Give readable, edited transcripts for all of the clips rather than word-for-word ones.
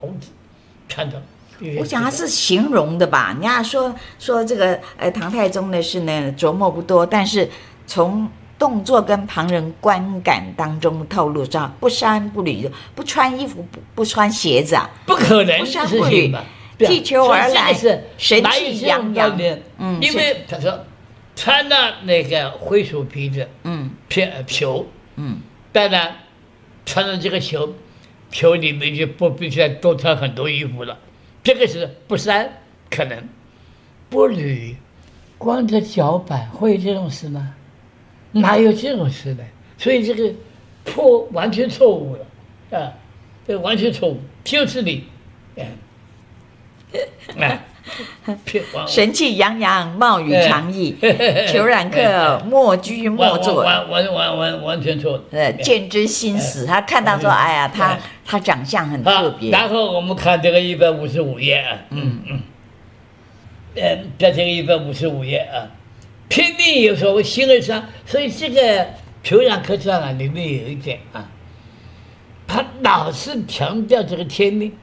看到。 我想他是形容的吧？人家说这个唐太宗的事呢琢磨不多，但是从动作跟旁人观感当中透露到不衫不履，不穿衣服不穿鞋子啊， 不可能不衫不履，踢球而来，神气洋洋。 因为他说穿了那个灰鼠皮的球，当然穿了这个球里面就不必须多穿很多衣服了。这个是不衫，可能不履，光着脚板会有这种事吗？哪有这种事呢？所以这个完全错误了啊！这完全错误，就是你， 神气洋洋，貌与常异，裘冉克莫居莫坐， 完全错。 见之心死。他看到说，哎呀，他长相很特别。 然后我们看这个155页啊，在这个155页啊，天命有所谓形而上，所以这个裘冉克传啊里面有一点啊，他老是强调这个天命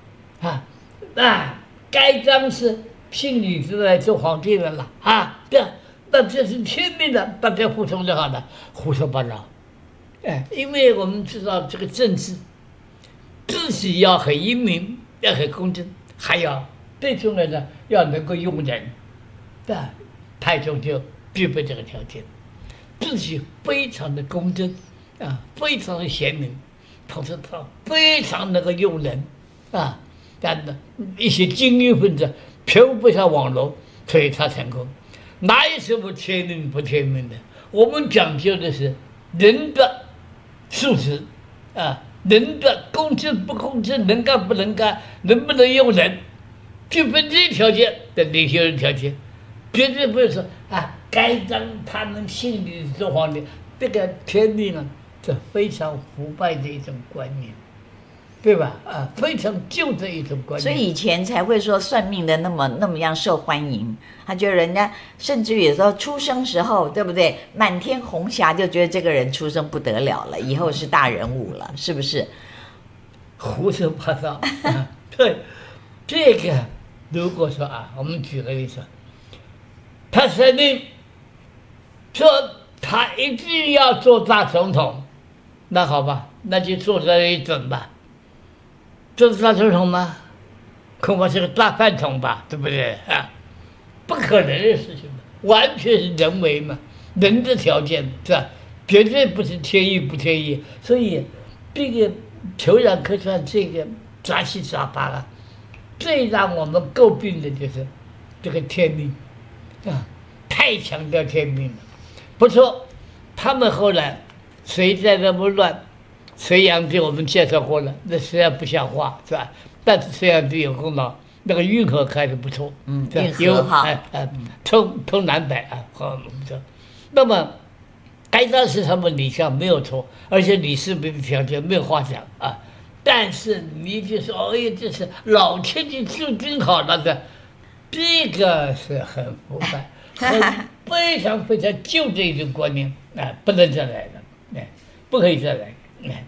该当是聘女子来做皇帝的了啊，那这是天命的，大家服从就好了，胡说八道。因为我们知道这个政治自己要很英明，要很公正，还要最重要的要能够用人。太宗就具备这个条件，自己非常的公正非常的贤明，同时他非常能够用人但的一些精英分子全部上网络，所以他成功。哪有什么天命不天命的？我们讲究的是人的素质人的公正不公正，能干不能干，能不能用人，具备这条件的领袖人条件，绝对不是说该当他能信你做皇帝，这个天命这非常腐败的一种观念。对吧？非常旧的一种观念， 所以以前才会说算命的那么样受欢迎。他觉得人家甚至于有时候出生时候，对不对？满天红霞，就觉得这个人出生不得了了，以后是大人物了，是不是？ 胡说八道。对，这个如果说我们举个例子，他设定说他一定要做大总统，那好吧，那就做这一准吧。这是大总统吗？恐怕是个大饭桶吧，对不对不可能的事情，完全是人为嘛，人的条件是吧？绝对不是天意不天意。所以这个裘冉克传这个杂七杂八最让我们诟病的就是这个天命太强调天命了。不错，他们后来谁在那么乱，隋炀帝我们介绍过了，那实在不像话，是吧？但是隋炀帝有功劳，那个运河开得不错， 运河好， 通南北不错。那么该当时他们李相没有错，而且李世民的条件没有话讲但是你就说，这是老天爷注定好了的，这个是很腐败，非常非常旧的一种观念不能再来了，不可以再来。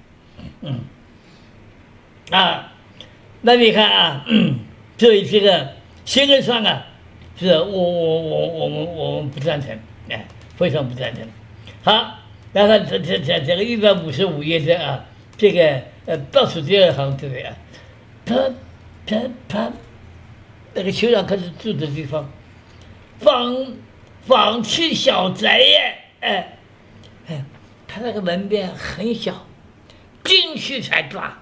那你看这个形而上是我们不赞成，非常不赞成。好，然后这个155页的这个倒数第二行这里他那个裘冉克住的地方，仿去小宅耶，他那个门边很小。进去才抓，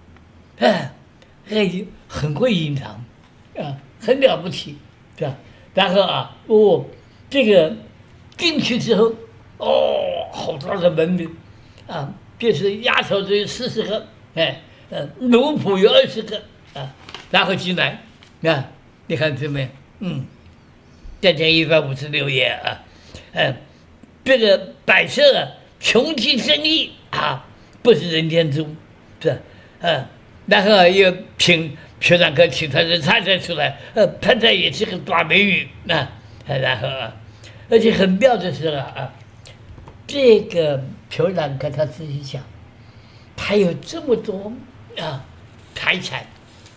很会隐藏，很了不起，是吧？然后这个进去之后，好大的门面，就是丫头只有40个，奴仆有20个，然后进来，你看这边，在这156页这个摆设穷极生意不是人间之物，是然后又请裘冉克请他的太太出来，太太也是个大美女然后而且很妙的是这个裘冉克他自己讲，他有这么多财产，